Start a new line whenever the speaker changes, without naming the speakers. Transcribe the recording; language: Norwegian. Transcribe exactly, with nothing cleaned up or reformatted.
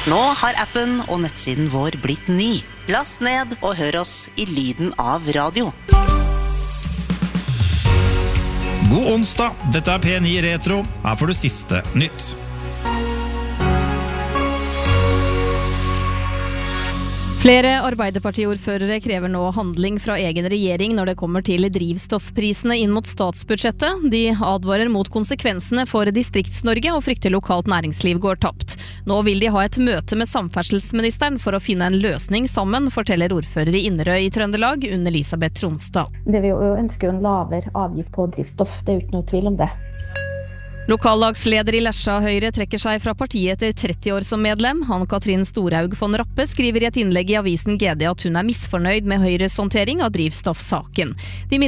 Nå har appen og nettsiden vår blitt ny. Last ned og hør oss i lyden av radio.
God onsdag, dette er P ni Retro. Her får du siste nytt.
Flere Arbeiderpartiordførere krever nå handling fra egen regjering når det kommer til drivstoffprisene inn mot statsbudsjettet. De advarer mot konsekvensene for Distrikts-Norge og frykter lokalt næringsliv går tapt. Nå vil de ha et møte med samferdselsministeren for å finne en løsning sammen, forteller ordfører i Inderøy i Trøndelag, Unn Elisabeth Tronstad.
Det vi ønsker en lavere avgift på drivstoff, det er ikke noe tvil om det.
Lokallagsleder i Lesja Høyre trekker seg fra partiet etter tretti år som medlem. Ann-Katrin Storhaug von Rappe skriver i et innlegg i avisen G D at hun er misfornøyd med Høyres håndtering av drivstoffsaken. De